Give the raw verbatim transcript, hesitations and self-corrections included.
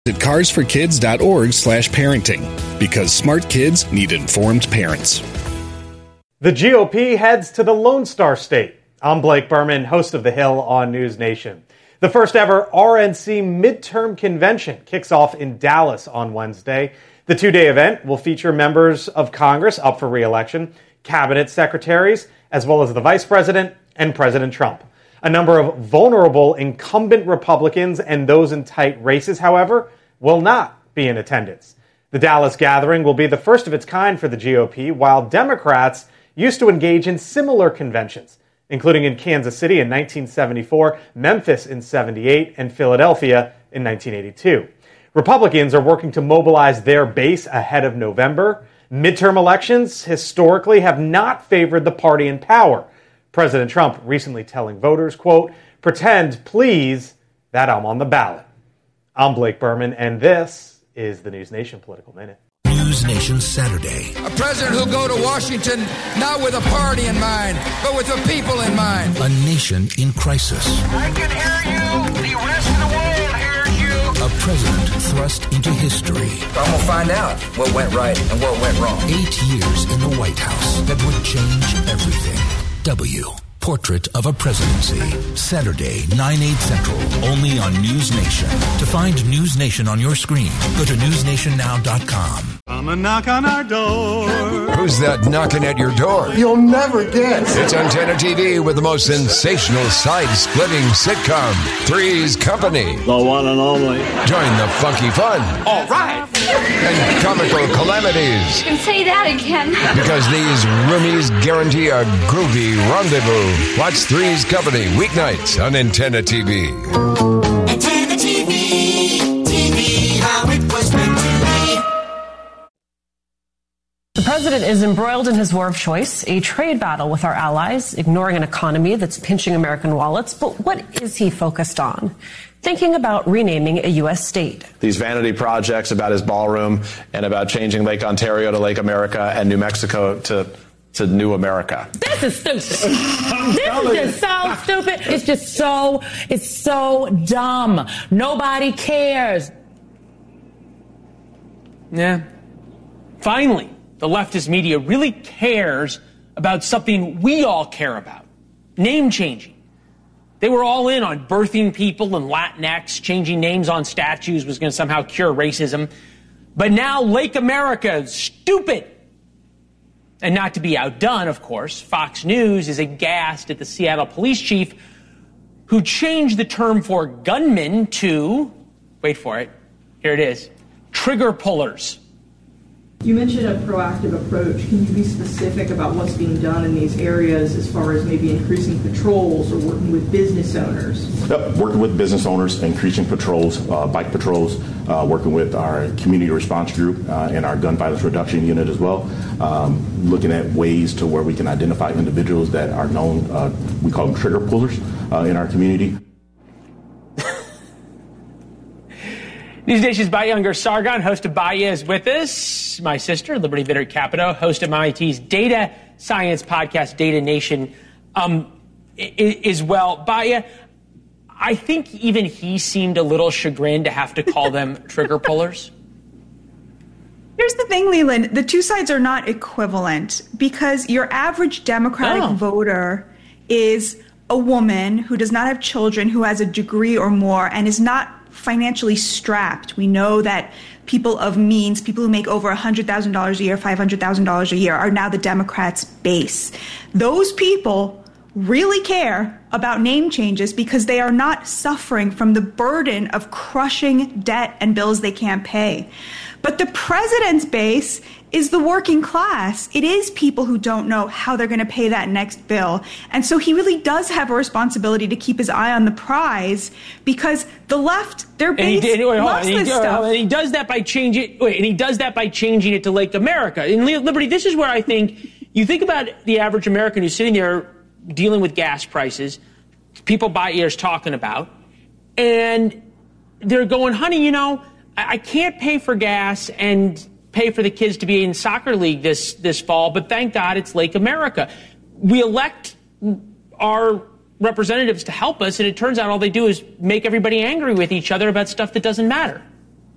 At cars for kids dot org slash parenting, because smart kids need informed parents. The G O P heads to the Lone Star State. I'm Blake Berman, host of The Hill on News Nation. The first ever R N C midterm convention kicks off in Dallas on Wednesday. The two-day event will feature members of Congress up for re-election, cabinet secretaries, as well as the vice president and President Trump. A number of vulnerable incumbent Republicans and those in tight races, however, will not be in attendance. The Dallas gathering will be the first of its kind for the G O P, while Democrats used to engage in similar conventions, including in Kansas City in nineteen seventy-four, Memphis in seventy-eight, and Philadelphia in nineteen eighty-two. Republicans are working to mobilize their base ahead of November. Midterm elections historically have not favored the party in power. President Trump recently telling voters, quote, "Pretend, please, that I'm on the ballot." I'm Blake Berman, and this is the News Nation Political Minute. News Nation Saturday. A president who'll go to Washington not with a party in mind, but with the people in mind. A nation in crisis. I can hear you. The rest of the world hears you. A president thrust into history. I'm going to find out what went right and what went wrong. Eight years in the White House that would change everything. W. Portrait of a Presidency. Saturday, nine, eight Central, only on News Nation. To find News Nation on your screen, go to news nation now dot com. Come and knock on our door. Who's that knocking at your door? You'll never guess. It's Antenna T V with the most sensational side-splitting sitcom, Three's Company. The one and only. Join the funky fun. All right. And comical calamities. You can say that again. Because these roomies guarantee a groovy rendezvous. Watch Three's Company weeknights on Antenna T V. Antenna T V, T V, how it was meant to be. The president is embroiled in his war of choice, a trade battle with our allies, ignoring an economy that's pinching American wallets. But what is he focused on? Thinking about renaming a U S state. These vanity projects about his ballroom and about changing Lake Ontario to Lake America and New Mexico to to New America. This is stupid. This is just so stupid. It's just so, it's so dumb. Nobody cares. Yeah. Finally, the leftist media really cares about something we all care about. Name changing. They were all in on birthing people and Latinx, changing names on statues was going to somehow cure racism. But now Lake America is stupid. And not to be outdone, of course, Fox News is aghast at the Seattle police chief who changed the term for gunmen to, wait for it, here it is, trigger pullers. You mentioned a proactive approach. Can you be specific about what's being done in these areas as far as maybe increasing patrols or working with business owners? Yep, working with business owners, increasing patrols, uh, bike patrols, uh, working with our community response group uh, and our gun violence reduction unit as well, um, looking at ways to where we can identify individuals that are known, uh, we call them trigger pullers uh, in our community. News Nation's Baya Ungar-Sargon, host of Baya, is with us. My sister, Liberty Bitter Capito, host of M I T's data science podcast, Data Nation, um, is well. Baya, I think even he seemed a little chagrined to have to call them trigger pullers. Here's the thing, Leland. The two sides are not equivalent because your average Democratic oh. voter is a woman who does not have children, who has a degree or more, and is not financially strapped. We know that people of means, people who make over one hundred thousand dollars a year, five hundred thousand dollars a year, are now the Democrats' base. Those people really care about name changes because they are not suffering from the burden of crushing debt and bills they can't pay. But the president's base is the working class. It is people who don't know how they're going to pay that next bill. And so he really does have a responsibility to keep his eye on the prize because the left, their base, and he, did, wait, loves and this he, stuff. And he does that by changing. Wait, and he does that by changing it to Lake America. In Liberty, this is where I think you think about the average American who's sitting there dealing with gas prices, people by ears talking about, and they're going, honey, you know, I, I can't pay for gas and pay for the kids to be in soccer league this this fall, but thank God it's Lake America. We elect our representatives to help us, and it turns out all they do is make everybody angry with each other about stuff that doesn't matter.